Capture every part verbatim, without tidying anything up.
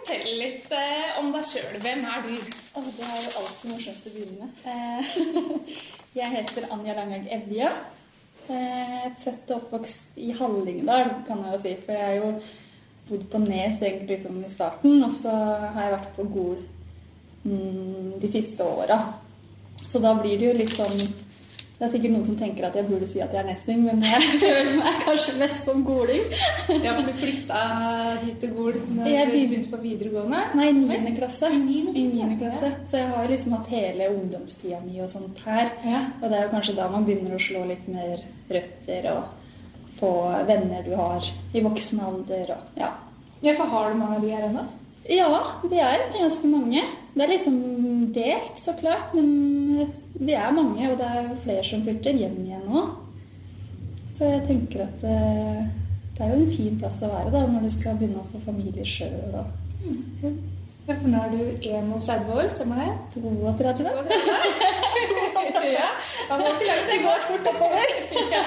fortelle litt eh, om deg selv. Hvem er du? Oh, det er jo alltid morsomt å begynne med. Eh, jeg heter Anja Langhaug Evje. Eh, født og oppvokst i Hallingdal, kan jeg jo si. For jeg har jo bodd på Nes egentlig liksom i starten, og så har jeg vært på Gol mm, de siste åra. Så da blir det jo litt sånn... Det er sikkert noen som tenker at jeg burde si at jeg er nesting, men jeg føler meg kanskje mest som goling. Ja, for du flyttet hit til Gol når Jeg du begynte på videregående? Nei, niende klasse. I niende klasse, I niende klasse. Så jeg har jo liksom hatt hele ungdomstida mi og sånt her. Ja. Og det er jo kanskje da man begynner å slå litt mer røtter og få venner du har i voksen alder. Og, ja. Ja, for har du mange av de her ennå? Ja, vi er ganske mange. Det er liksom delt, så klart, men vi er mange, og det er jo flere som flytter hjem igjen nå. Så jeg tenker at uh, det er jo en fin plass å være da, når du skal begynne å få familie selv. Og, mm. ja. Ja, for nå er du enogtredve år, stemmer det? toogtredve. Ja, det går fort oppover. Ja.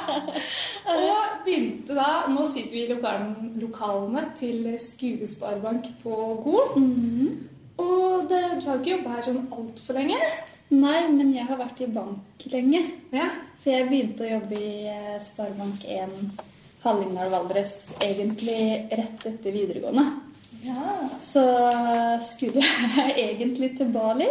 Og begynte da, nå sitter vi i lokalen, lokalene til Skue-Sparebank på Gol. Mm-hmm. Og det, du har ikke jobbet her sånn alt for lenge? Nei, men jeg har vært i bank lenge. Ja. For jeg begynte å jobbe i Sparebank en Hallingdal-Valdres egentlig rett etter videregående. Ja. Så skulle jeg egentlig til Bali,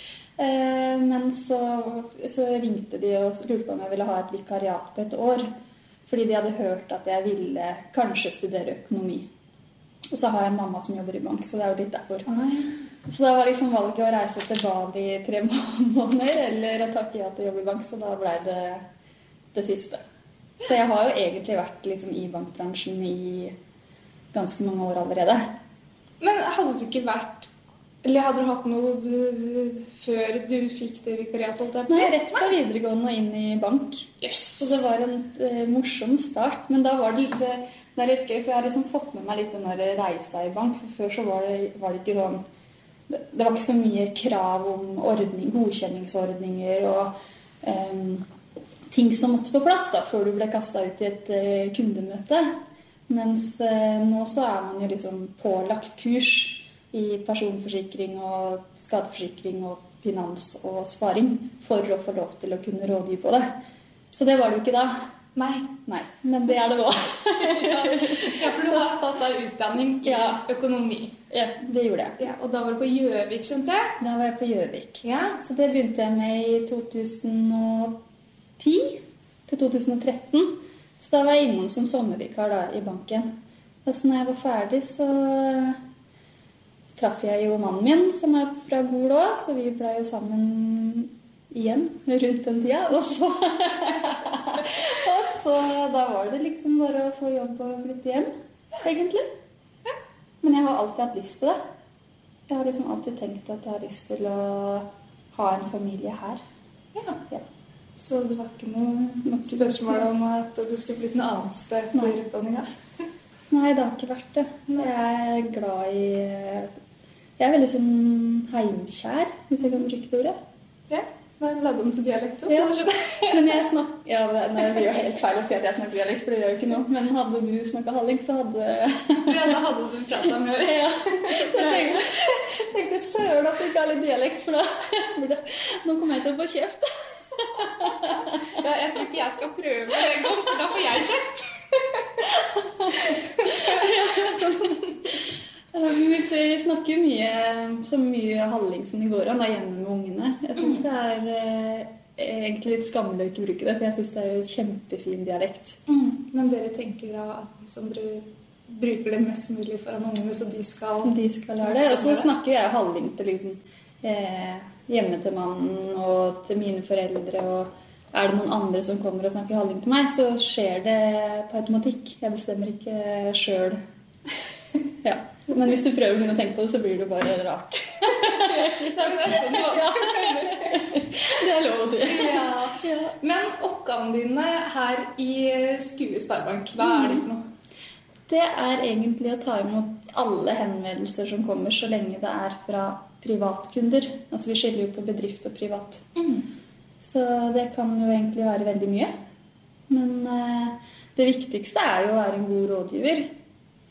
men så, så ringte de og lurte på om jeg ville ha et vikariat på et år, fordi de hadde hørt at jeg ville kanskje studere økonomi. Og så har jeg en mamma som jobber i bank, så det er jo litt derfor. Ah. Så da var liksom valget å reise til Bali i tre måneder, eller å takke ja til å jobbe i bank, så da ble det det siste. Så jeg har jo egentlig vært liksom i bankbransjen i ganske mange år allerede. Men hadde du ikke vært, eller hadde du hatt noe du, før du fikk det vikariatet? Nei, rett fra videregående og inn i bank. Yes. Så det var en uh, morsom start, men da var det litt, det er litt gøy, for jeg har liksom fått med meg litt den der reisa i bank, for før så var det, var det ikke sånn, det, det var ikke så mye krav om ordning, godkjenningsordninger og um, ting som måtte på plass da, før du ble kastet ut i et uh, kundemøte. Mens eh, nå så er man jo liksom pålagt kurs i personforsikring og skadeforsikring og finans og sparing for å få lov til å kunne rådgi på det. Så det var det jo ikke da. Nei. Nei, men det er det nå. Ja, for du har tatt deg utdanning i ja. økonomi. Ja, det gjorde jeg. Ja, og da var du på Gjøvik, skjønte jeg? Da var jeg på Gjøvik. Ja. Så det begynte jeg med i to tusen og ti til to tusen og tretten. Så da var jeg innom som sommervikar da, i banken. Og så når jeg var ferdig, så traff jeg jo mannen min, som er fra Gol også, så vi ble jo sammen igjen rundt den tida. Og så, og så da var det liksom bare å få jobb og flytte hjem, egentlig. Men jeg har alltid hatt lyst til det. Jeg har liksom alltid tenkt at jeg har lyst til å ha en familie her. Ja, ja. Så det var ikke noe spørsmål om at du skulle flytte noe annet sted på utdanningen? Nei, det har ikke vært det. Jeg er glad i... Jeg er veldig sånn heimkjær, hvis jeg kan bruke det ordet. Ja, da la du om til dialekt også. Ja, men jeg snakker... Ja, det blir jo helt feil å si at jeg snakker dialekt, for det gjør jo ikke noe. Men hadde du snakket halling, så hadde... Ja, da hadde du pratet med det. Ja, så jeg tenkte, tenkte søren at du ikke har litt dialekt, for da... Nå kommer jeg til å få kjeft. Ja, jeg tror ikke jeg skal prøve det en gang, for da får jeg kjeft. Vi snakker mye, så mye halling som det går an da, hjemme med ungene. Jeg synes det er eh, egentlig litt skammelig å ikke bruke det, for jeg synes det er en kjempefin dialekt. Mm. Men dere tenker da at liksom, dere bruker det mest mulig foran ungene, så de skal... De skal lære det, og så snakker jeg halling til liksom... Eh, hjemme til mannen og til mine foreldre, og er det noen andre som kommer og snakker halling til meg, så skjer det på automatikk. Jeg bestemmer ikke selv. Ja. Men hvis du prøver å begynne å tenke på det, så blir det bare rart. Nei, men det er sånn det var. Det er lov å si. Ja. Ja. Men oppgavene dine her i Skue-Sparebank, hva er det for noe? Det er egentlig å ta imot alle henvendelser som kommer, så lenge det er fra privatkunder. Altså vi skiller jo på bedrift og privat. Mm. Så det kan jo egentlig være veldig mye. Men eh, det viktigste er jo å være en god rådgiver.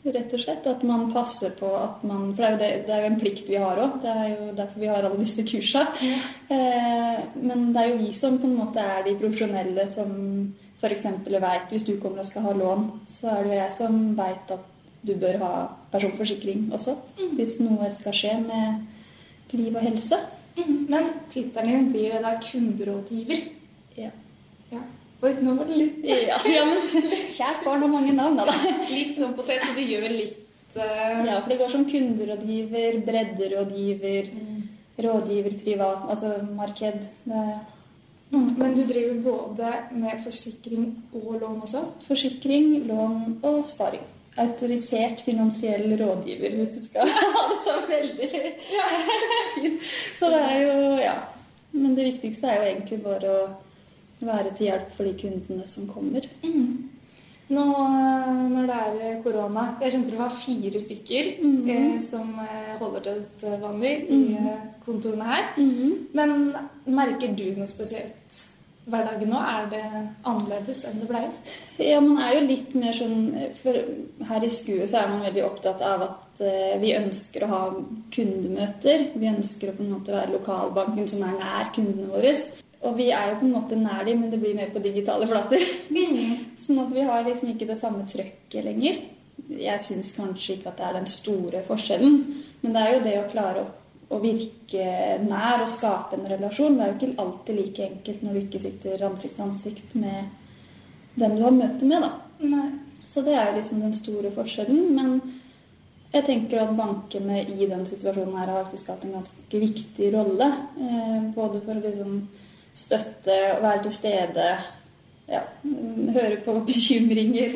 rett og slett. At man passer på at man, for det er jo, det, det er jo en plikt vi har også, det er jo derfor vi har alle disse kursene. Ja. Eh, men det er jo vi som på en måte er de profesjonelle som for eksempel vet, hvis du kommer og skal ha lån, så er det jo jeg som vet at du bør ha personforsikring også, mm. hvis noe skal skje med liv og helse. Mm. Men tittelen din blir det da kunderådgiver. Ja. Ja. Oi, nå var det litt... Ja, ja, men kjært barn har mange navn, da. Litt sånn potet, så du gjør litt... Uh... Ja, for det går som kunderådgiver, bredderådgiver, mm. rådgiver privat, altså marked. Det... Mm. Men du driver både med forsikring og lån også? Forsikring, lån og sparing. Autorisert finansiell rådgiver, hvis du skal ha det så veldig ja. Fint. Så det er jo, ja. Men det viktigste er jo egentlig bare å være til hjelp for de kundene som kommer. Mm. Nå når det er korona, jeg skjønte det var fire stykker mm. eh, som holder til vanlig mm. i kontorene her. Mm. Men merker du noe spesielt hverdagen nå? Er det annerledes enn det ble? Ja, man er jo litt mer sånn, for her i Skue så er man veldig opptatt av at eh, vi ønsker å ha kundemøter. Vi ønsker å på en måte være lokalbanken som er nær kundene våre. Og vi er jo på en måte nær dem, men det blir mer på digitale flater. Mm. Sånn at vi har liksom ikke det samme trøkket lenger. Jeg synes kanskje ikke at det er den store forskjellen, men det er jo det å klare å, å virke nær og skape en relasjon. Det er jo ikke alltid like enkelt når du ikke sitter ansikt til ansikt med den du har møte med, da. Nei. Så det er jo liksom den store forskjellen, men jeg tenker at bankene i den situasjonen her har faktisk hatt en ganske viktig rolle, eh, både for å liksom støtte og være til stede, ja, høre på bekymringer.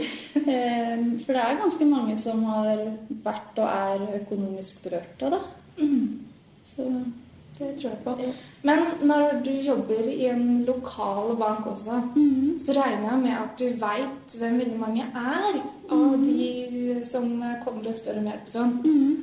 For det er ganske mange som har vært og er økonomisk berørt av det. Mm. Så det tror jeg på. Men når du jobber i en lokal bank også, mm. så regner jeg med at du vet hvem veldig mange er av de som kommer og spør om hjelp og sånn. Mm.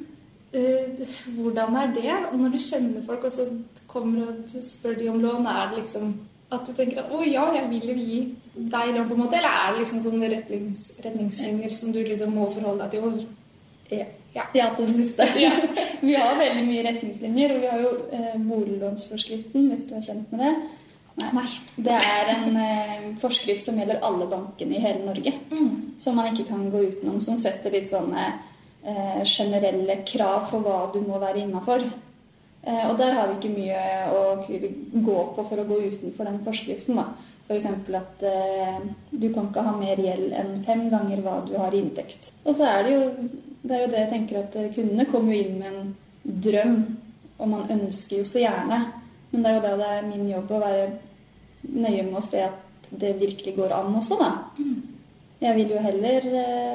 Hvordan er det? Og når du kjenner folk og så kommer og spør de om lån, er det liksom at du tenker at å ja, jeg vil jo gi deg lån på en måte, eller er det liksom sånne retnings, retningslinjer som du liksom må forholde deg til? Ja, ja. ja til det siste. Ja. Vi har veldig mye retningslinjer, og vi har jo eh, boliglånsforskriften, hvis du er kjent med det. Nei, Nei. Det er en eh, forskrift som gjelder alle bankene i hele Norge, mm. som man ikke kan gå utenom, som setter litt sånne generelle krav for hva du må være innenfor. Og der har vi ikke mye å gå på for å gå utenfor den forskriften, da. For eksempel at du kan ikke ha mer gjeld enn fem ganger hva du har i inntekt. Og så er det jo det, er jo det jeg tenker at kundene kommer jo inn med en drøm, og man ønsker jo så gjerne. Men det er jo det det er min jobb å være nøye med å se at det virkelig går an også, da. Jeg vil jo heller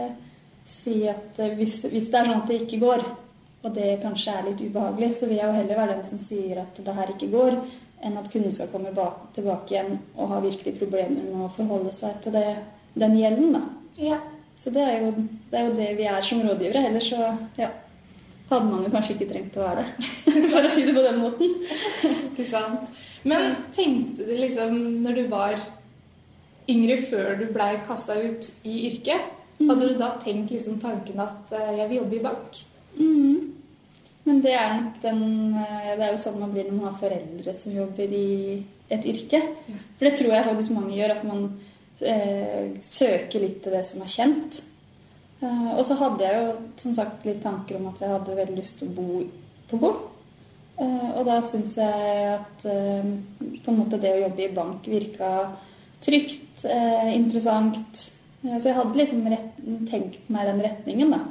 si at hvis, hvis det er sånn at det ikke går, og det kanskje er litt ubehagelig, så vil jeg jo heller være den som sier at det her ikke går, enn at kunden skal komme bak, tilbake igjen og ha virkelig problemer med å forholde seg til det, den gjelden, da. Ja. Så det er, jo, det er jo det vi er som rådgivere, ellers så ja, hadde man jo kanskje ikke trengt å være det, for å si det på den måten. Ikke sant. Men tenkte du liksom, når du var yngre før du ble kastet ut i yrket, hadde du da tenkt liksom tanken at jeg vil jobbe i bank? Mm. Men det er nok den, det er jo sånn man blir når man har foreldre som jobber i et yrke. Ja. For det tror jeg faktisk mange gjør, at man eh, søker litt til det som er kjent. Eh, og så hadde jeg jo som sagt litt tanker om at jeg hadde veldig lyst til å bo på gård. Eh, og da synes jeg at eh, på en måte det å jobbe i bank virket trygt, eh, interessant. Så jeg hadde liksom rett, tenkt meg den retningen, da.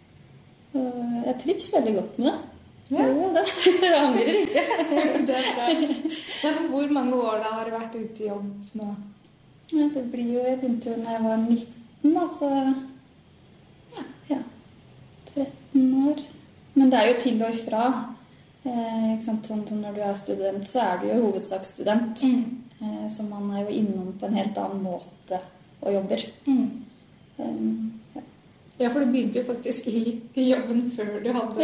Jeg trives veldig godt med det. Ja. Jeg gjør det. Jeg angrer ikke. Det er bra. Men hvor mange år da har du vært ute i jobb nå? Ja, det blir jo, jeg begynte jo når jeg var nitten, da, så ja, ja, tretten år. Men det er jo til og ifra. Eh, ikke sant? Sånn, når du er student, så er du jo hovedsaksstudent. Mm. Eh, så man er jo innom på en helt annen måte og jobber. Mm. Um, ja. ja, for du begynte jo faktisk i, i jobben før du hadde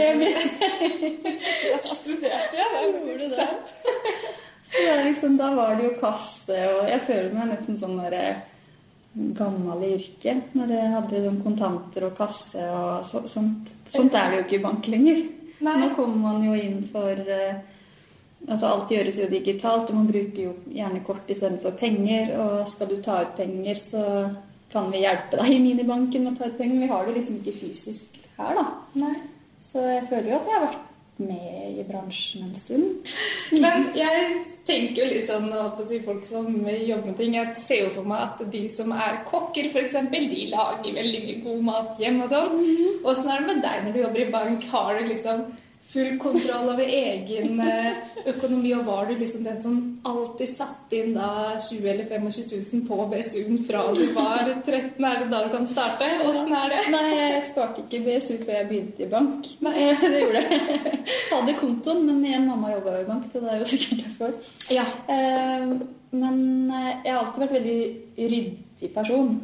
studert. Ja, jeg gjorde det. Så det er liksom, da var det jo kasse, og jeg føler meg nesten sånn der, gammel i yrket, når det hadde sånn kontanter og kasse og så, sånt. Sånt er det jo ikke i bank lenger. Nei. Nå kommer man jo inn for, eh, altså alt gjøres jo digitalt, og man bruker jo gjerne kort i stedet for penger, og skal du ta ut penger, så kan vi hjelpe deg i minibanken med å ta ut penger. Vi har det liksom ikke fysisk her da. Nei. Så jeg føler jo at jeg har vært med i bransjen en stund. Men jeg tenker jo litt sånn på å si folk som jobber med ting. Jeg ser jo for meg at de som er kokker, for eksempel, de lager veldig mye god mat hjem og sånn. Mm. Og sånn er det med deg når du jobber i bank? Har du liksom full kontroll over egen økonomi, og var du liksom den som alltid satt inn da tjue eller tjuefem tusen på B S U-en fra du var tretten? Er det da du kan starte? Hvordan er det? Nei, jeg sparte ikke B S U før jeg begynte i bank. Nei, det gjorde jeg. Jeg hadde kontoen, men igjen mamma jobbet i bank, så det er jo sikkert derfor. Ja. Men jeg har alltid vært veldig ryddig person.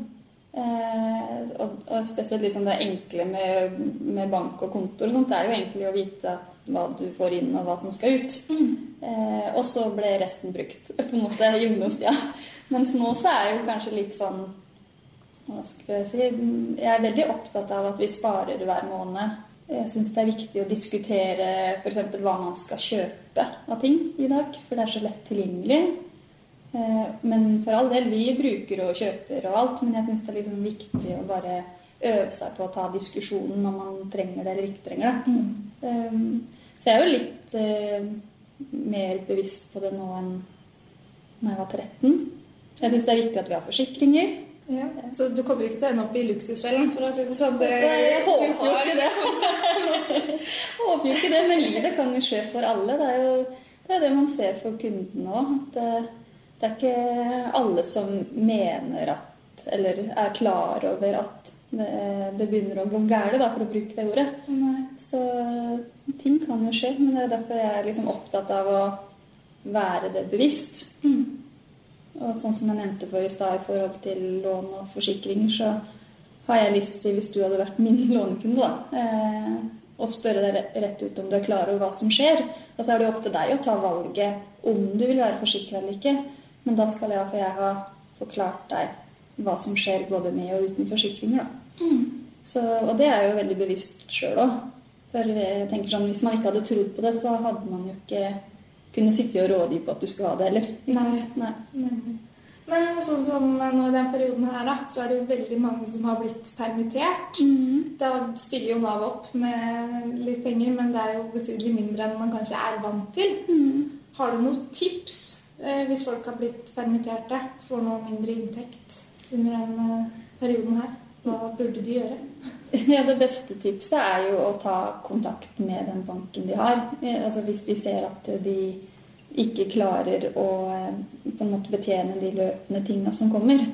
Og spesielt liksom det enkle med, med bank og kontor og sånt, det er jo egentlig å vite hva du får inn og hva som skal ut. Mm. Og så ble resten brukt på en måte i ungdomstida. Mens nå så er jeg jo kanskje litt sånn, hva skal jeg si, jeg er veldig opptatt av at vi sparer hver måned. Jeg synes det er viktig å diskutere for eksempel hva man skal kjøpe av ting i dag, for det er så lett tilgjengelig. Men for all del, vi bruker og kjøper og alt, men jeg synes det er liksom viktig å bare øve seg på å ta diskusjonen om man trenger det eller ikke trenger det. Mm. Så jeg er jo litt uh, mer bevisst på det nå enn når jeg var tretten. Jeg synes det er viktig at vi har forsikringer. Ja. Så du kommer ikke til å ende opp i luksusfellen, for å si det sånn? Det, jeg håper jo ikke det. Jeg håper jo ikke det, men livet kan jo skje for alle. Det er jo det, er det man ser for kunden nå, at det er ikke alle som mener at, eller er klar over at det, det begynner å gå gærent, da, for å bruke det ordet. Nei. Så ting kan jo skje, men det er derfor jeg er liksom opptatt av å være det bevisst. Mm. Og sånn som jeg nevnte for i stad i forhold til lån og forsikringer, så har jeg lyst til, hvis du hadde vært min lånekunde, da, eh, å spørre deg rett ut om du er klar over hva som skjer. Og så er det opp til deg å ta valget om du vil være forsikret eller ikke. Men da skal jeg, for jeg har forklart deg hva som skjer både med og uten forsikringer. Da. Mm. Så, og det er jo veldig bevisst selv også. For jeg tenker sånn, hvis man ikke hadde trodd på det, så hadde man jo ikke kunnet sitte og rådgi på at du skulle ha det heller. Nei. Nei. Nei. Men sånn som nå i den perioden her, da, så er det jo veldig mange som har blitt permittert. Mm. Da stiller jo Nav opp med litt penger, men det er jo betydelig mindre enn man kanskje er vant til. Mm. Har du noen tips? Hvis folk har blitt permitterte, får noe mindre inntekt under denne perioden her, hva burde de gjøre? Ja, det beste tipset er jo å ta kontakt med den banken de har. Altså hvis de ser at de ikke klarer å på en måte betjene de løpende tingene som kommer.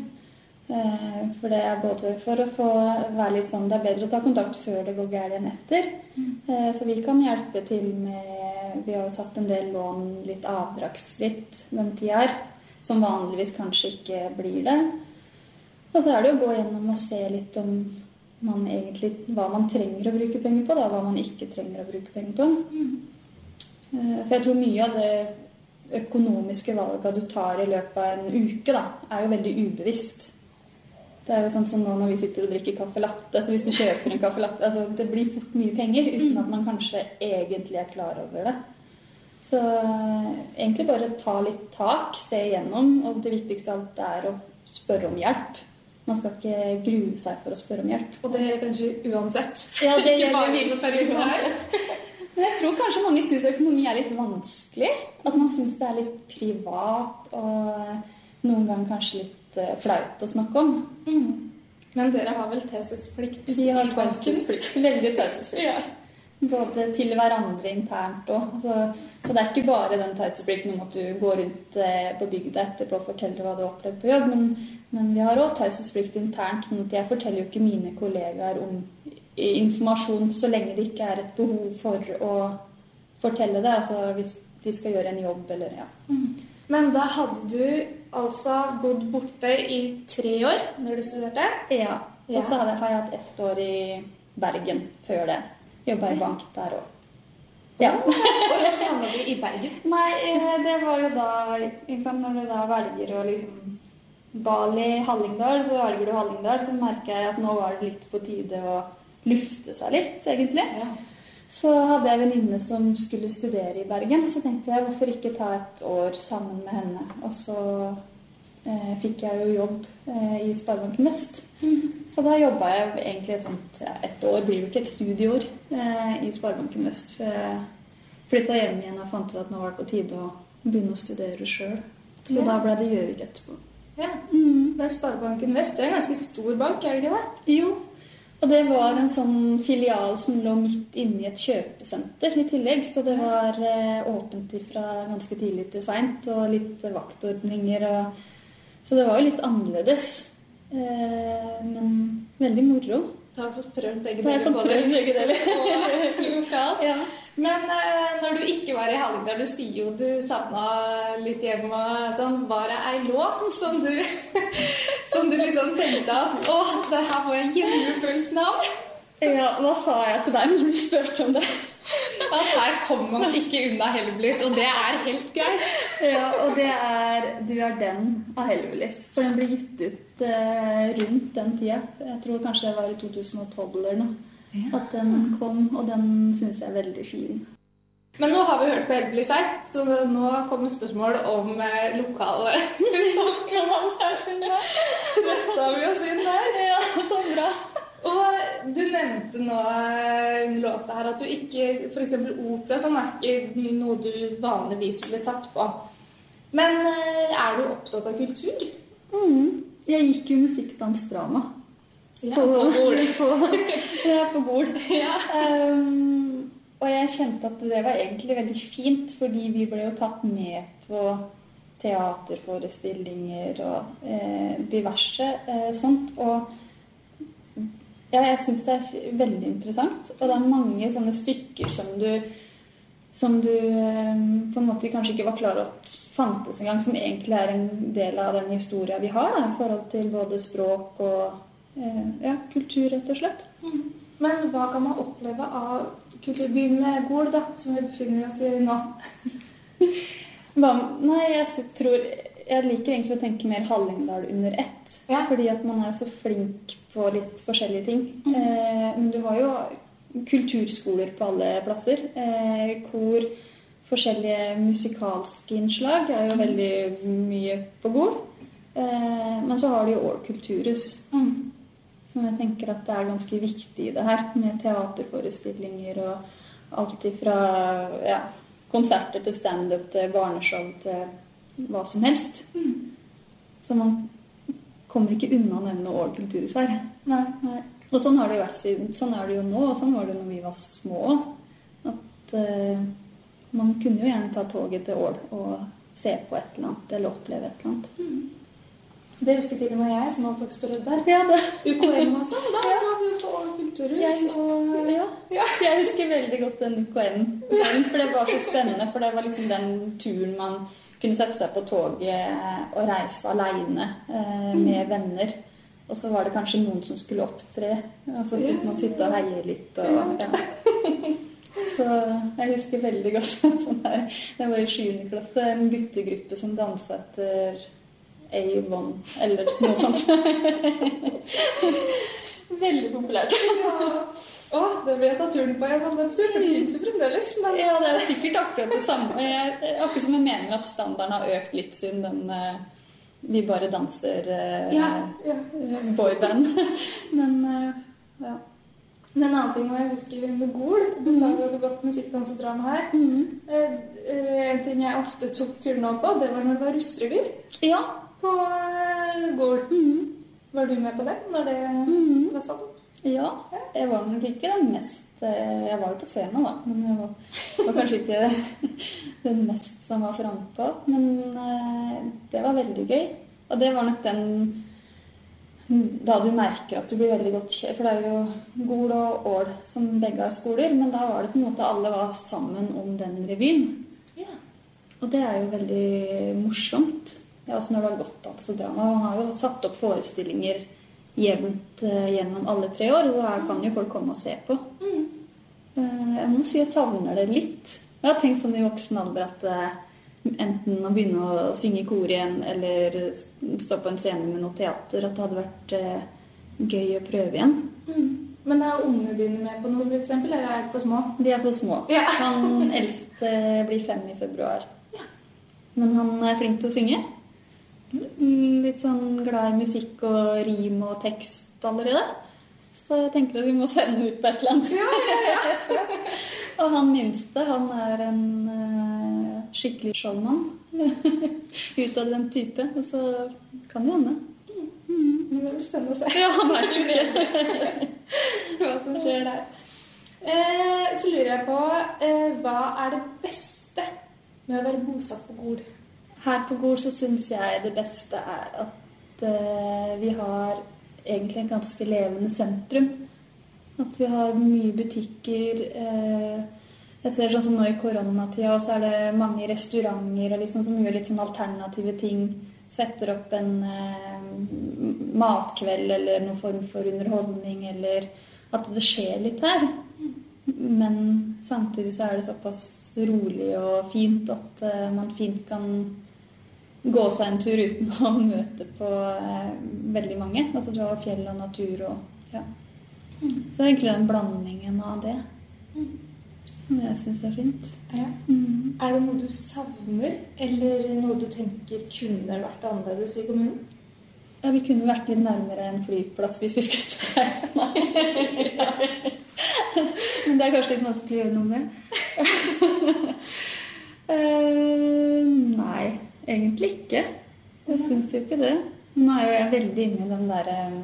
For det er både for å få være litt sånn, det er bedre å ta kontakt før det går gærent enn etter. Mm. For vi kan hjelpe til med, vi har jo tatt en del lån litt avdragsfritt den tida her, som vanligvis kanskje ikke blir det. Og så er det å gå gjennom og se litt om man egentlig, hva man trenger å bruke penger på, da, hva man ikke trenger å bruke penger på. Mm. For jeg tror mye av det økonomiske valget du tar i løpet av en uke, da, er jo veldig ubevisst. Det er jo sånn som nå når vi sitter og drikker kaffe latte, så hvis du kjøper en kaffe latte, altså det blir fort mye penger, uten at man kanskje egentlig er klar over det. Så egentlig bare ta litt tak, se igjennom, og det viktigste av alt er å spørre om hjelp. Man skal ikke grue seg for å spørre om hjelp. Og det er kanskje uansett. Ja, det gjelder virkelig uansett. Men jeg tror kanskje mange synes økonomi er litt vanskelig, at man synes det er litt privat, og noen ganger kanskje litt flaut å snakke om. Mm. Men dere har vel taushetsplikt? De har taushetsplikt, veldig taushetsplikt. Ja. Både til hverandre internt også. Så, så det er ikke bare den taushetsplikten om at du går rundt på bygda etterpå og forteller hva du har opplevd på jobb, men, men vi har også taushetsplikt internt, sånn at jeg forteller jo ikke mine kollegaer om informasjon så lenge det ikke er et behov for å fortelle det, altså hvis de skal gjøre en jobb eller ja. Mm. Men da hadde du altså bodd borte i tre år når du studerte? Ja, og ja. Så hadde, har jeg hatt ett år i Bergen før det. Jobbet i bank der også. Ja. Og hvordan havnet du i Bergen? Nei, det var jo da, liksom, når du da velger å liksom Bali, Hallingdal, så velger du Hallingdal, så merker jeg at nå var det litt på tide å lufte seg litt, egentlig. Ja. Så hadde jeg en venninne som skulle studere i Bergen, så tenkte jeg hvorfor ikke ta et år sammen med henne. Og så eh, fikk jeg jo jobb eh, i Sparebanken Vest. Mm. Så da jobbet jeg egentlig et, sånt, ja, et år, blir jo ikke et studieår eh, i Sparebanken Vest. For jeg flyttet hjem igjen og fant ut at nå var det på tide å begynne å studere selv. Så ja. Da ble det Gjøvik etterpå. Ja, mm. Men Sparebanken Vest er en ganske stor bank, er det ikke det? Jo, og det var en sånn filial som lå midt inne i et kjøpesenter i tillegg, så det var eh, åpent fra ganske tidlig til sent, og litt vaktordninger, og... så det var jo litt annerledes, eh, men veldig moro. Du har fått prøvd begge deler på det. Begge deler. Lokalt. Ja. Men eh, når du ikke var i Hallingdal, du sier jo du savnet litt hjemme og sånn, var det ei låt som du, som du liksom tenkte at, åh, det her var en hjemmefølelsen av? Ja, hva sa jeg til deg når du spurte om det? At her kommer man ikke unna Hellbillies, og det er helt greit. Ja, og det er Du er den av Hellbillies, for den ble gitt ut eh, rundt den tida. Jeg tror kanskje det var i to tusen og tolv eller noe. Ja. At den kom, og den synes jeg er veldig fin. Men nå har vi hørt på Hellbillies her, så nå kommer spørsmål om eh, lokale samfunnssamfunnet. Rett har vi oss inn der. Ja, så bra. Og du nevnte nå under låta her at du ikke, for eksempel opera, som er ikke noe du vanligvis ble satt på. Men eh, er du opptatt av kultur? Mm. Jeg gikk jo musikk, dans, drama. Ja, på Gol. Ja, på Gol. Ja. Um, og jeg kjente at det var egentlig veldig fint, fordi vi ble jo tatt med på teaterforestillinger og eh, diverse eh, sånt. Og ja, jeg synes det er veldig interessant. Og det er mange sånne stykker som du, som du eh, på en måte kanskje ikke var klar over at fantes en gang, som egentlig er en del av den historien vi har, da, i forhold til både språk og ja, kultur, rett og slett. Mm. Men hva kan man oppleve av kulturbyen med Gol, da, som vi befinner oss i nå? Hva, nei, jeg tror jeg liker egentlig å tenke mer Hallingdal under ett, ja. Fordi at man er så flink på litt forskjellige ting. Mm. Eh, men du har jo kulturskoler på alle plasser. Eh, kor, forskjellige musikalske innslag er jo veldig mye på Gol. Eh, men så har du jo Ål Kulturhus. Mm. Som jeg tenker at det er ganske viktig i det her, med teaterforestillinger og alt fra ja, konserter til stand-up til barneshow til hva som helst. Mm. Så man kommer ikke unna å nevne Ål Kulturhus her. Nei. Nei. Og sånn har det jo vært siden, sånn er det jo nå, og sånn var det når vi var små. At uh, man kunne jo gjerne ta toget til Ål og se på et eller annet, eller oppleve et eller annet. Mm. Det husker til og med jeg, som oppvokst på Rødberg. Ja, det. U K M og sånn, da var vi jo på Ål Kulturhus. Jeg husker, og, ja. Ja. Jeg husker veldig godt den U K M, for det var så spennende, for det var liksom den turen man kunne sette seg på toget og reise alene eh, med venner. Og så var det kanskje noen som skulle opptre, og så fikk man sitte og heie litt. Og, ja. Så jeg husker veldig godt sånn der. Jeg var i sjuende klasse, en guttegruppe som danset etter Avon, eller noe sånt. Veldig populært. Ja. Å, det vil jeg ta turen på. Jeg var absurd, det finnes jo fremdeles. Men... Ja, det er sikkert akkurat det samme. Jeg, akkurat som jeg mener at standarden har økt litt siden den uh, vi bare danser uh, ja, ja. boyband. Men uh, ja. En annen ting jeg husker med Gol, du mm. sa jo hadde gått musikk, dans og drama her. Mm. Uh, uh, en ting jeg ofte tok turen opp på, det var når det var russrevy. Ja. På uh, Gol. Mm. Var du med på det når det mm. var sånn? Ja, jeg var nok ikke den mest Jeg var jo på scenen da, men jeg var, var kanskje ikke den mest som var frempå. Men uh, det var veldig gøy. Og det var nok den da du merker at du blir veldig godt kjent, for det er jo Gol og Ål som begge har skoler, men da var det på en måte alle var sammen om den revyen. Ja. Og det er jo veldig morsomt. Ja, altså når det har gått altså drama, man har jo satt opp forestillinger jevnt uh, gjennom alle tre år, og her kan jo folk komme og se på. Mm. Uh, jeg må si jeg savner det litt. Jeg har tenkt sånn i voksen alder at uh, enten å begynne å synge i kor igjen, eller stå på en scene med noe teater, at det hadde vært eh, gøy å prøve igjen. Mm. Men er ungene dine med på noe, for eksempel, eller er de for små? De er for små. Ja. Han eldste blir fem i februar. Ja. Men han er flink til å synge. Litt sånn glad i musikk og rim og tekst allerede. Så jeg tenker at vi må sende ut på et eller annet. Ja, ja, ja. Og han minste, han er en uh, skikkelig showman. Utadvendt type. Og så kan det hende. Mm. Men det blir spennende å se. Ja, han er jo det. Hva som skjer der. Eh, så lurer jeg på, eh, hva er det beste med å være bosatt på Gol? Her på Gol så synes jeg det beste er at uh, vi har egentlig en ganske levende sentrum. At vi har mye butikker. Uh, jeg ser sånn som nå i koronatida, og så er det mange restauranter liksom, som gjør litt sånn alternative ting. Setter opp en uh, matkveld eller noen form for underholdning, eller at det skjer litt her. Men samtidig så er det såpass rolig og fint at uh, man fint kan gå seg en tur uten å møte på uh, veldig mange. Altså du har fjell og natur og ja. Mm. Så egentlig den blandingen av det mm. som jeg synes er fint. Ja. Mm. Er det noe du savner, eller noe du tenker kunne vært annerledes i kommunen? Ja, vi kunne vært litt nærmere en flyplass hvis vi skulle ta reise. Nei. Men det er kanskje litt vanskelig å gjøre noe med. uh, nei, egentlig ikke. Jeg synes jo ikke det. Nå er jo jeg veldig inne i den der um,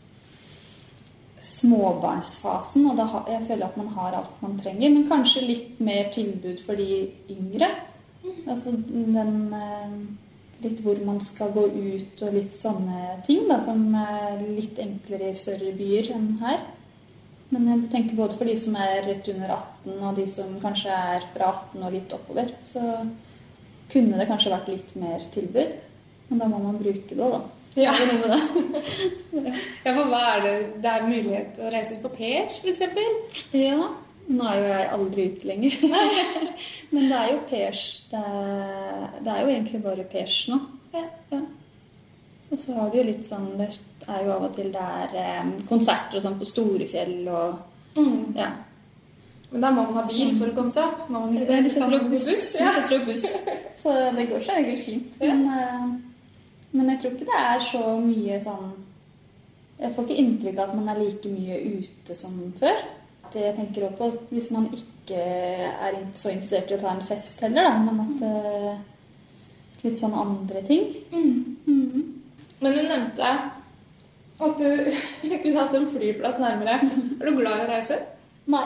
småbarnsfasen, og da ha, jeg føler at man har alt man trenger, men kanskje litt mer tilbud for de yngre. Altså den... Um, litt hvor man skal gå ut og litt sånne ting da, som er litt enklere i større byer enn her. Men jeg tenker både for de som er rett under atten og de som kanskje er fra atten og litt oppover, så kunne det kanskje vært litt mer tilbud. Men da må man bruke det da. Ja. Det er noe med det. Ja, for hva er det? Det er mulighet å reise ut på Pers, for eksempel? Ja, nå er jo jeg aldri ute lenger. Men det er jo Pers, det er, det er jo egentlig bare Pers nå. Ja, ja. Og så har du jo litt sånn, det er jo av og til det er eh, konserter og sånn på Storefjell og, mm. ja. Men da må man ha bil for å komme seg opp. Må man ikke det? De setter opp buss. buss. Ja. De setter opp buss. Så det går så egentlig fint. Men, eh, men jeg tror ikke det er så mye sånn, jeg får ikke inntrykk av at man er like mye ute som før. Jeg tenker også på hvis man ikke er så interessert i å ta en fest heller, da, men at uh, litt sånn andre ting. Mm. Mm. Men du nevnte at du kunne hatt en flyplass nærmere. Er du glad i å reise? Nei.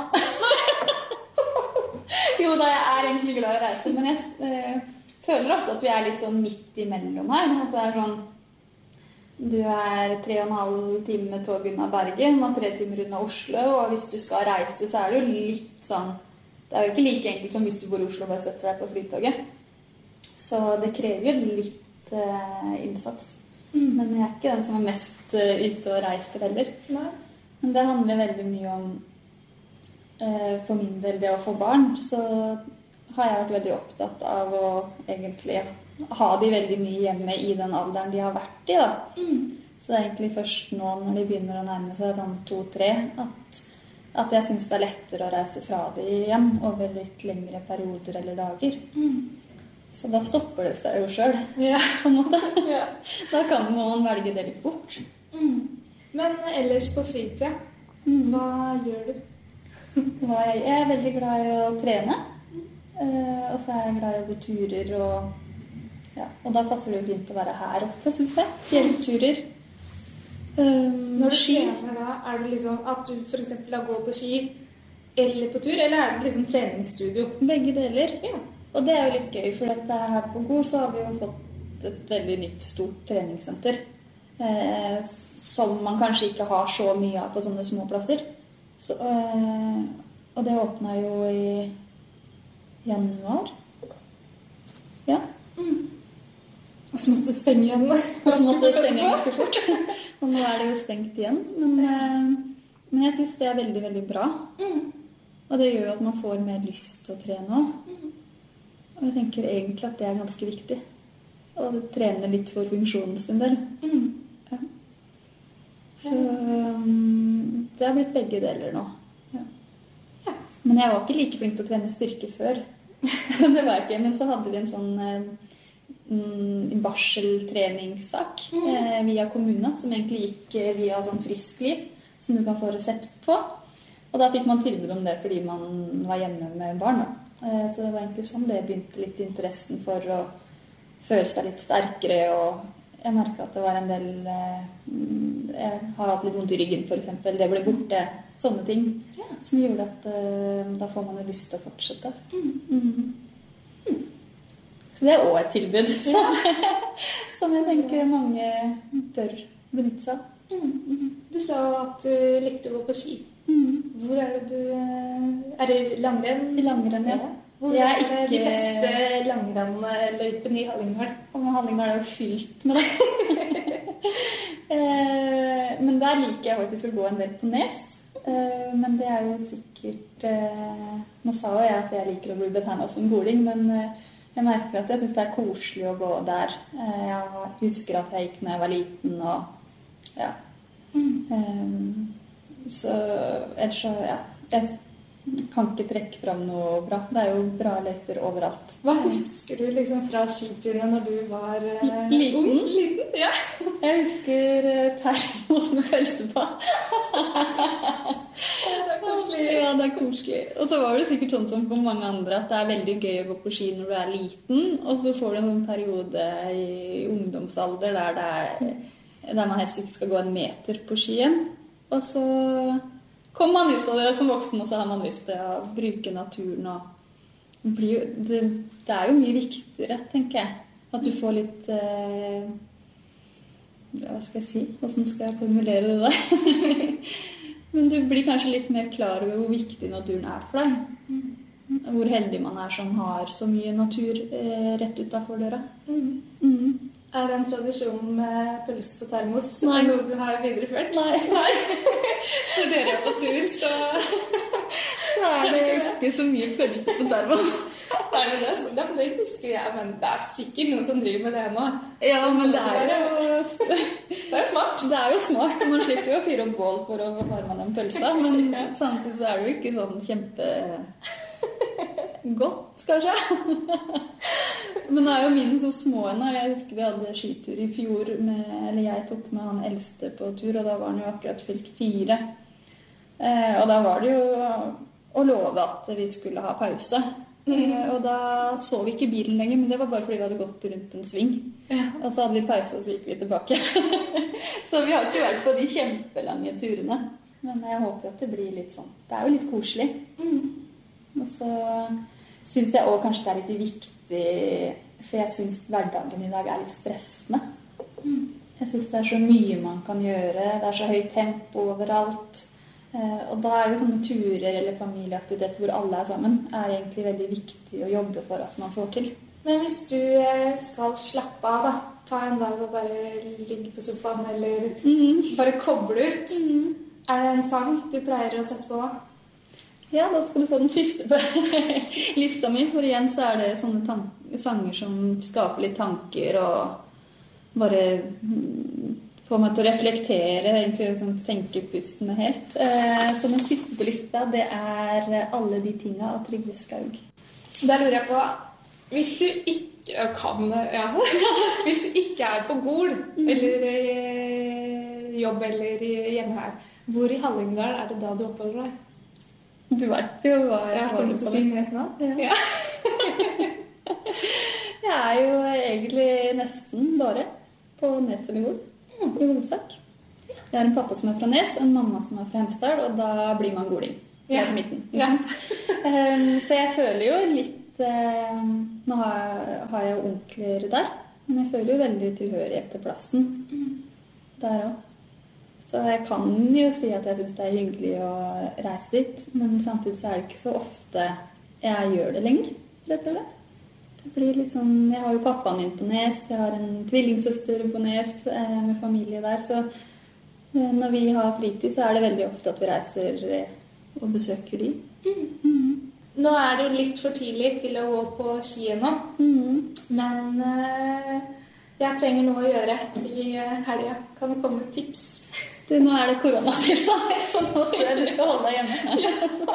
Jo da, jeg er egentlig glad i å reise, men jeg uh, føler ofte at vi er litt sånn midt imellom her. At det er sånn, du er tre og en halv time med tog unna Bergen og tre timer unna Oslo, og hvis du skal reise så er det jo litt sånn, det er jo ikke like enkelt som hvis du bor i Oslo og bare setter deg på flytoget. Så det krever jo litt uh, innsats. Mm. Men jeg er ikke den som er mest uh, ute og reiser heller. Nei. Men det handler veldig mye om, uh, for min del, det å få barn, så har jeg vært veldig opptatt av å egentlig ha de veldig mye hjemme i den alderen de har vært i da. Mm. Så det er egentlig først nå når de begynner å nærme seg sånn to-tre at, at jeg synes det er lettere å reise fra de igjen over litt lengre perioder eller dager. Mm. Så da stopper det seg jo selv, ja. På en måte. Ja. Da kan man velge det litt bort. Mm. Men ellers på fritida, mm. hva gjør du? Jeg er veldig glad i å trene, uh, og så er jeg glad i å gå turer og ja, og da passer det jo fint å være her oppe, synes jeg. Fjellturer. Um, Når du trener da, er det liksom at du for eksempel går på ski eller på tur, eller er det liksom treningsstudio? Begge deler. Ja. Og det er jo litt gøy, for dette her på Gol så har vi jo fått et veldig nytt, stort treningssenter. Eh, som man kanskje ikke har så mye av på sånne små plasser. Så, eh, og det åpnet jo i januar. Ja. Mm. Og så måtte det stenge igjen. Og så måtte det stenge ganske fort. Og nå er det jo stengt igjen. Men, men jeg synes det er veldig, veldig bra. Mm. Og det gjør jo at man får mer lyst til å trene også. Mm. Og jeg tenker egentlig at det er ganske viktig. Å trene litt for funksjonen sin del. Mm. Ja. Så um, det har blitt begge deler nå. Ja. Ja. Men jeg var ikke like flink til å trene styrke før. Det var jeg ikke. Men så hadde vi en sånn mm, barseltreningssak Mm. eh, via kommunen, som egentlig gikk eh, via sånn friskliv, som du kan få resept på. Og da fikk man tilbud om det fordi man var hjemme med barn. Da. Eh, så det var egentlig sånn det begynte litt interessen for å føle seg litt sterkere. Og jeg merket at det var en del eh, Jeg har hatt litt vondt i ryggen, for eksempel. Det ble borte. Sånne ting Ja. som gjorde at eh, da får man jo lyst til å fortsette. Mm. Mhm. Så det er også et tilbud som, som jeg tenker mange bør benytte seg av. Mm. Du sa jo at du likte å gå på ski. Mhm. Hvor er det du eh, Er det langrenn? I langrenn, ja. Hvor Jeg er er ikke... de ikke- beste langrennløypene i Hallingdal? Og Hallingdal er jo fylt med det. Eh, Men der liker jeg faktisk å gå en del på Nes. Eh, Men det er jo sikkert eh, Nå sa jo jeg at jeg liker å bli betegnet som goling, men eh, jeg merker at jeg synes det er koselig å gå der. Eh, Jeg husker at jeg gikk når jeg var liten, og ja. Eh, Så ellers så, ja. Jeg kan ikke trekke fram noe bra. Det er jo bra løyper overalt. Hva husker du liksom fra skiturene når du var eh, Liten? ung? Liten? Ja. Jeg husker eh, termos med pølse på. Det er koselig. Ja, det er koselig. Og så var det sikkert sånn som for mange andre at det er veldig gøy å gå på ski når du er liten, og så får du en sånn periode i ungdomsalder der, det er, der man helst ikke skal gå en meter på skien. Og så kommer man ut av det som voksen, og så har man lyst til å bruke naturen. Og det, blir jo, det, det er jo mye viktigere, tenker jeg. At du får litt eh, hva skal jeg si? Hvordan skal jeg formulere det da? Men du blir kanskje litt mer klar over hvor viktig naturen er for deg. Hvor heldig man er som har så mye natur eh, rett utenfor døra. Mm. Mm. Er det en tradisjon med pølse på termos? Nei. Er det noe du har videreført? Nei. Når dere er på tur, så Så er det ikke så mye pølse på termos. Nei, men det, er- det, det husker jeg, men det er sikkert noen som driver med det nå. Ja, men det er jo Det er smart. Det er jo smart. Man slipper jo å fyre opp bål for å varme den pølsa, men samtidig så er det jo ikke sånn kjempe godt, kanskje. Men nå er jo mine så små ennå. Jeg husker vi hadde skitur i fjor, med, eller jeg tok med han eldste på tur, og da var han jo akkurat fylt fire. Eh, og da var det jo å love at vi skulle ha pause. Eh, og da så vi ikke bilen lenger, men det var bare fordi vi hadde gått rundt en sving. Ja. Og så hadde vi pause, og så gikk vi tilbake. Så vi har ikke vært på de kjempelange turene. Men jeg håper at det blir litt sånn. Det er jo litt koselig. Mm. Og så synes jeg også kanskje det er litt viktig, for jeg synes hverdagen i dag er litt stressende. Mm. Jeg synes det er så mye man kan gjøre, det er så høyt tempo overalt. Eh, Og da er jo sånne turer eller familieaktiviteter hvor alle er sammen, er egentlig veldig viktig å jobbe for at man får til. Men hvis du eh, skal slappe av, da, ta en dag og bare ligge på sofaen, eller bare koble ut, er det en sang du pleier å sette på da? Ja, da skal du få den siste på lista mi, for igjen så er det sånne tan- sanger som skaper litt tanker og bare mm, får meg til å reflektere, egentlig sånn, senke pustene helt. Eh, så den siste på lista, det er Alle de tinga av Trygve Skaug. Da lurer jeg på, hvis du ikke kan, ja, hvis du ikke er på Gol, eller eh, jobb eller hjemme her, hvor i Hallingdal er det da du oppholder deg? Du vet jo hva jeg Jeg svarer kommer på til å det. si Nes nå. Ja. Ja. Jeg er jo egentlig nesten bare på Nes eller Gol, i hovedsak. Jeg har en pappa som er fra Nes, en mamma som er fra Hemsedal, og da blir man goling. Det er Ja. på midten. Ja. Um, så jeg føler jo litt um, Nå har jeg, har jeg jo onkler der, men jeg føler jo veldig tilhørighet til plassen der også. Så jeg kan jo si at jeg synes det er hyggelig å reise dit, men samtidig så er det ikke så ofte jeg gjør det lenger, rett og slett. Det blir litt sånn, jeg har jo pappaen min på Nes, jeg har en tvillingsøster på Nes eh, med familie der, så eh, når vi har fritid så er det veldig ofte at vi reiser eh, og besøker de. Mm. nå er det jo litt for tidlig til å gå på ski ennå, Mm. men eh, jeg trenger noe å gjøre i eh, helga. Kan det komme tips? Du, nå er det koronatilstand, så nå tror jeg du skal holde deg hjemme.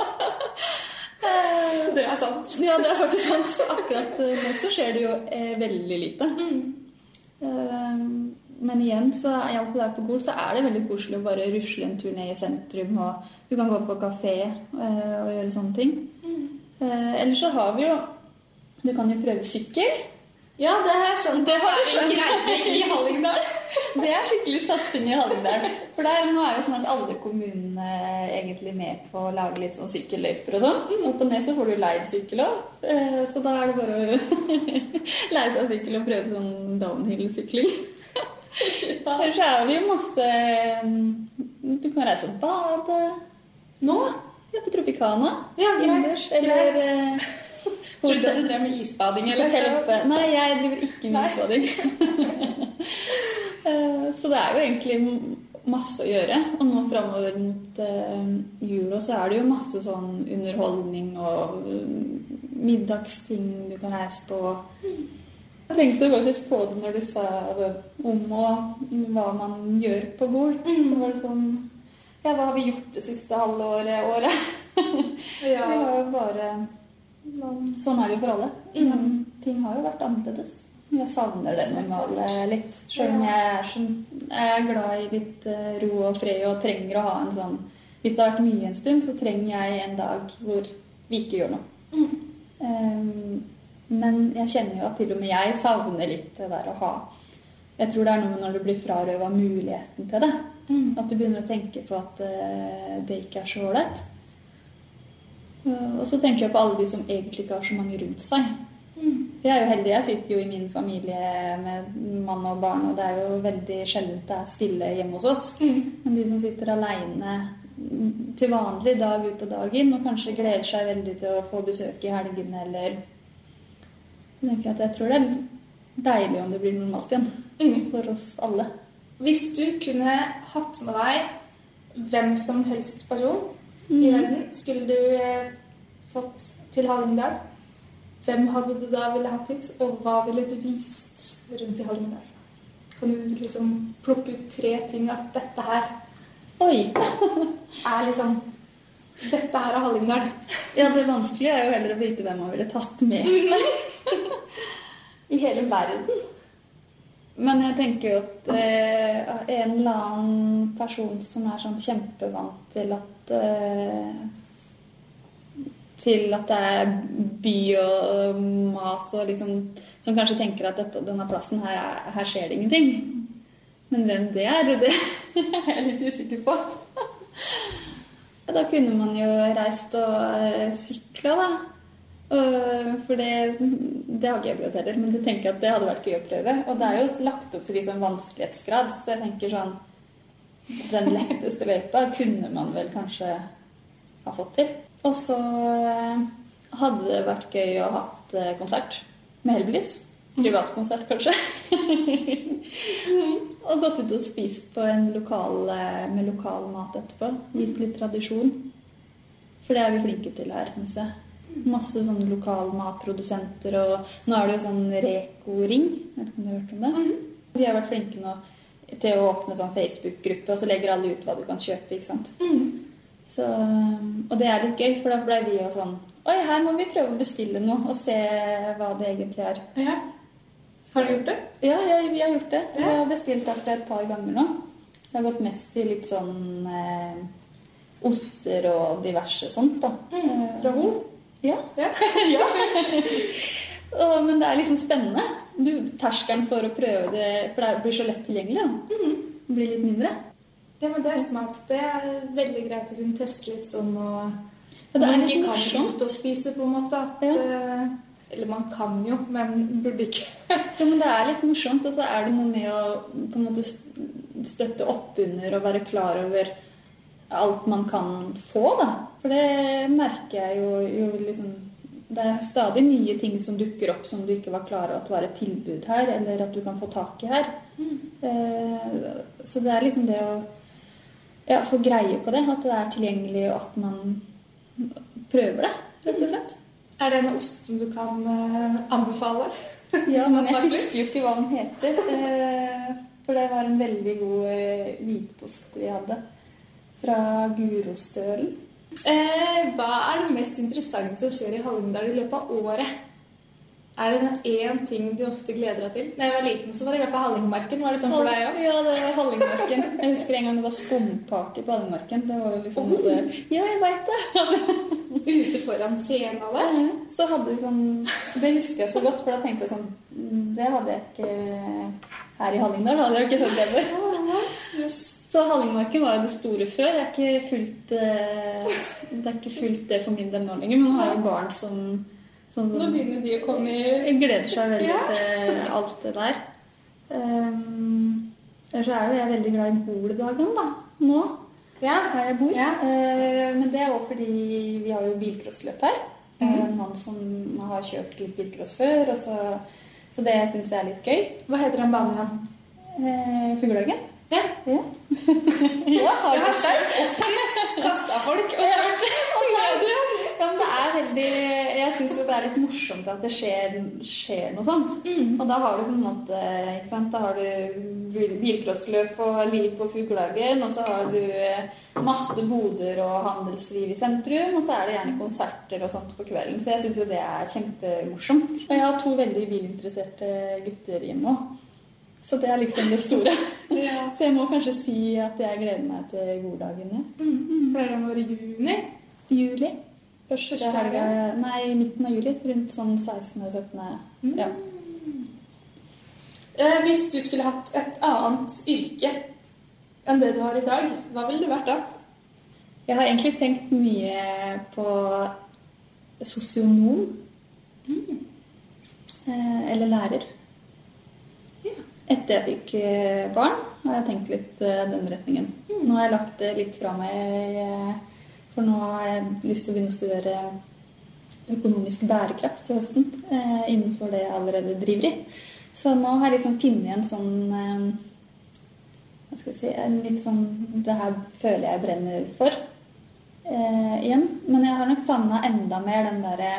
Det er sant. Ja, det er faktisk sant. Akkurat eh, nå så skjer det jo eh, veldig lite. Mm. Eh, men igjen, så i alle fall her på Gol, så er det veldig koselig å bare rusle en tur ned i sentrum, og du kan gå på kafé eh, og gjøre sånne ting. Mm. Eh, ellers så har vi jo, du kan jo prøve sykkel. Ja, det har jeg skjønt. Det har jeg skjønt. Greie i Hallingdal. Det er skikkelig satsing i Hallingdal. For der, nå er jo snart alle kommunene egentlig med på å lage litt sånn sykkelløyper og sånn. Opp og ned så får du leid sykkel også. Eh, Så da er det bare å leie seg sykkel og prøve sånn downhill-sykling. Ellers er det jo masse Du kan reise og bade. Nå? Ja, på Tropicana. Ja, greit. Innendørs. Eller greit. eh, Trodde du at du drev med isbading, eller? hotell oppe. Nei, jeg driver ikke med isbading. Eh, Så det er jo egentlig masse å gjøre. Og nå fremover mot eh, jul, og så er det jo masse sånn underholdning og eh, middagsting du kan reise på. Jeg tenkte faktisk på det når du sa det om og hva man gjør på Gol. Så var det sånn, ja, hva har vi gjort det siste halvåret, året? Ja. Vi har jo bare, sånn er det jo for alle. Men ting har jo vært annerledes. Jeg savner det normale litt. Selv om jeg er, sånn, jeg er glad i litt eh, ro og fred og trenger å ha en sånn, hvis det har vært mye en stund, så trenger jeg en dag hvor vi ikke gjør noe. Mm. Um, men jeg kjenner jo at til og med jeg savner litt det der å ha. Jeg tror det er noe med når du blir frarøvet muligheten til det. Mm. At du begynner å tenke på at eh, det ikke er så ålreit. Uh, og så tenker jeg på alle de som egentlig ikke har så mange rundt seg. Mm. Jeg er jo heldig, jeg sitter jo i min familie med mann og barn, og det er jo veldig sjeldent det er stille hjemme hos oss. Mm. Men de som sitter alene til vanlig dag ut og dag inn, og kanskje gleder seg veldig til å få besøk i helgene, eller jeg tenker at jeg tror det er deilig om det blir normalt igjen Mm. for oss alle. Hvis du kunne hatt med deg hvem som helst person i Mhm. verden, skulle du eh, fått til Hallingdal, hvem hadde du da ville hatt hit, og hva ville du vist rundt i Hallingdal? Kan du liksom plukke ut tre ting at dette her Oi! er liksom, dette her er Hallingdal. Ja, det vanskelige er jo heller å vite hvem man ville tatt med seg i hele verden. Men jeg tenker jo at eh, en eller annen person som er sånn kjempevant til at eh, til at det er by og mas og liksom, som kanskje tenker at dette, denne plassen her, er, her skjer det ingenting. Men hvem det er, det er jeg litt usikker på. Da kunne man jo reist og uh, sykla, da. Uh, for det, det har ikke jeg prøvd heller, men det tenker jeg at det hadde vært gøy å prøve. Og det er jo lagt opp til liksom vanskelighetsgrad, så jeg tenker sånn, den letteste løypa kunne man vel kanskje ha fått til. Og så uh, hadde det vært gøy å ha hatt uh, konsert med Hellbillies. Privatkonsert, kanskje. Og gått ut og spist på en lokal, med lokal mat etterpå. Vist litt tradisjon. For det er vi flinke til her, synes jeg. Masse sånne lokale matprodusenter, og nå er det jo sånn Reko-ring. Jeg vet ikke om du har hørt om det? Mm. De har vært flinke nå til å åpne sånn Facebook-gruppe, og så legger alle ut hva du kan kjøpe, ikke sant? Mm. Så, og det er litt gøy, for da ble vi jo sånn, oi, her må vi prøve å bestille noe, og se hva det egentlig er. Ja. Har du gjort det? Ja, ja, vi har gjort det. Vi har bestilt derfra et par ganger nå. Det har gått mest til litt sånn eh, oster og diverse sånt, da. Mm. Fra Hol? Ja. Ja. Ja. Og, men det er liksom spennende. Du, terskelen for å prøve det, for det blir så lett tilgjengelig, da. Mm. Det blir litt mindre. Ja, men det er smart. Det er veldig greit å kunne teste litt sånn, og ja, det er man litt ikke kan morsomt ut og spise på en måte. At, ja. Eller man kan jo, men burde ikke. Ja, men det er litt morsomt, og så er det noe med å på en måte støtte opp under og være klar over alt man kan få, da. For det merker jeg jo, jo liksom, det er stadig nye ting som dukker opp som du ikke var klar over at var et tilbud her, eller at du kan få tak i her. Mm. Eh, så det er liksom det å ja, få greie på det, at det er tilgjengelig, og at man prøver det, rett og slett. Er det en ost som du kan eh, anbefale? Ja, Som men har jeg smakt litt? husker jo ikke hva den heter. Eh, for det var en veldig god eh, hvitost vi hadde. Fra Gurostølen. Eh, hva er det mest interessante som skjer i Hallingdal i løpet av året? Er det én ting du ofte gleder deg til? Da jeg var liten, så var det i hvert fall Hallingmarken. Var det sånn for deg òg? Ja, det var Hallingmarken. Jeg husker en gang det var skumparty på Hallingmarken. Det var jo liksom Oh. det. Ja, jeg vet det! Ute foran scenen av det? Så hadde vi sånn, det husker jeg så godt, for da tenkte jeg sånn, mm, det hadde jeg ikke her i Hallingdal, da hadde jeg ikke sett det før. Yes. Så Hallingmarken var jo det store før. Jeg er ikke fullt, eh, det er ikke fullt det for min del nå lenger, men nå har jeg jo barn som, som, Nå som begynner de å komme i... jeg gleder seg veldig Ja. til alt det der. Um, ellers så er jo jeg veldig glad i Boldagen da, nå, Ja. her jeg bor. Ja. Eh, men det er også fordi vi har jo bilcrossløp her. Mhm. Eh, En mann som har kjørt litt bilcross før, og så, så det synes jeg er litt gøy. Hva heter den banen igjen? Eh, Fuglehagen? Ja. Ja. ja, har Jeg du har vært der? kjørt opp dit, kastet folk og kjørt. Ja, men det er veldig, jeg synes jo det er litt morsomt at det skjer, skjer noe sånt. Mm. Og da har du på en måte, ikke sant, da har du bil- bilcrossløp og liv på Fuglehagen, og så har du eh, masse boder og handelsliv i sentrum, og så er det gjerne konserter og sånt på kvelden. Så jeg synes jo det er kjempemorsomt. Og jeg har to veldig bilinteresserte gutter hjemme også. Så det er liksom det store. Ja. Så jeg må kanskje si at jeg gleder meg til goddagen, ja. Mm. Ble det nå i juni? Juli. Første Det er helga, nei, midten av juli, rundt sånn sekstende syttende Mm. Ja. Eh, hvis du skulle hatt et annet yrke enn det du har i dag, hva ville det vært da? Jeg har egentlig tenkt mye på sosionom. Mm. Eh, eller lærer. Ja. Etter jeg fikk eh, barn, har jeg tenkt litt eh, den retningen. Mm. Nå har jeg lagt det litt fra meg, eh, for nå har jeg lyst til å begynne å studere økonomisk bærekraft til høsten, eh, innenfor det jeg allerede driver i. Så nå har jeg liksom funnet en sånn, eh, hva skal jeg si, en litt sånn, det her føler jeg brenner for eh, igjen. Men jeg har nok savnet enda mer den der,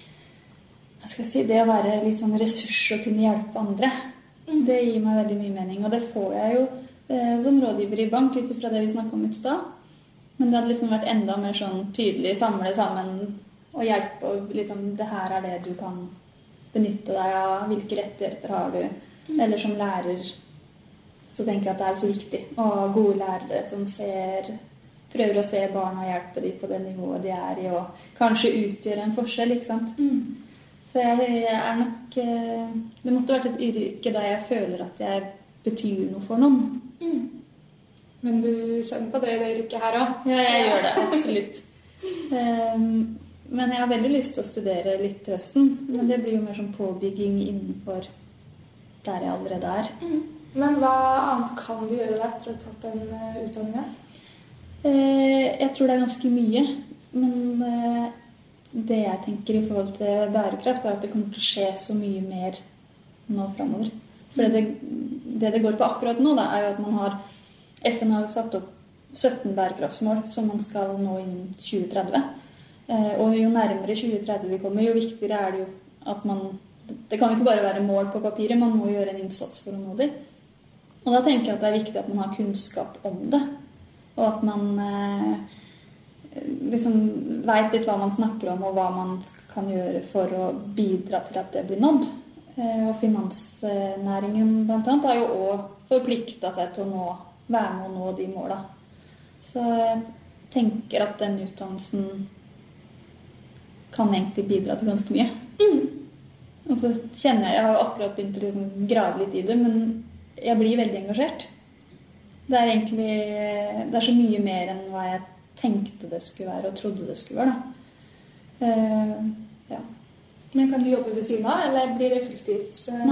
hva skal jeg si, det å være litt sånn ressurs og kunne hjelpe andre. Mm. Det gir meg veldig mye mening, og det får jeg jo eh, som rådgiver i bank ut ifra det vi snakket om i stad. Men det hadde liksom vært enda mer sånn tydelig, samle sammen og hjelpe, og liksom, det her er det du kan benytte deg av, hvilke rettigheter har du, Mm. eller som lærer, så tenker jeg at det er så viktig å ha gode lærere som ser, prøver å se barna og hjelpe dem på det nivået de er i, og kanskje utgjøre en forskjell, ikke sant? Mm. Så jeg, jeg er nok, eh, det måtte vært et yrke der jeg føler at jeg betyr noe for noen. Mm. Men du kjenner på det i det yrket her også? Ja, jeg gjør det, absolutt. Um, men jeg har veldig lyst til å studere litt til høsten, men det blir jo mer sånn påbygging innenfor der jeg allerede er. Mm. Men hva annet kan du gjøre da etter å ha tatt den uh, utdanningen? Uh, jeg tror det er ganske mye, men uh, det jeg tenker i forhold til bærekraft er at det kommer til å skje så mye mer nå fremover. For det, det det går på akkurat nå da, er jo at man har, F N har jo satt opp sytten bærekraftsmål som man skal nå innen tjue tretti. Uh, og jo nærmere tjue tretti vi kommer, jo viktigere er det jo at man, det kan jo ikke bare være mål på papiret, man må gjøre en innsats for å nå dem. Og da tenker jeg at det er viktig at man har kunnskap om det, og at man eh, liksom vet litt hva man snakker om, og hva man kan gjøre for å bidra til at det blir nådd. Eh, og finansnæringen blant annet har jo også forpliktet seg til å nå, være med å nå de målene. Så jeg tenker at den utdannelsen kan egentlig bidra til ganske mye. Mm. Og så kjenner jeg, jeg har jo akkurat begynt å liksom grave litt i det, men jeg blir veldig engasjert. Det er egentlig, det er så mye mer enn hva jeg tenkte det skulle være, og trodde det skulle være da. Uh, ja. Men kan du jobbe ved siden av, eller blir det fulltids? Uh...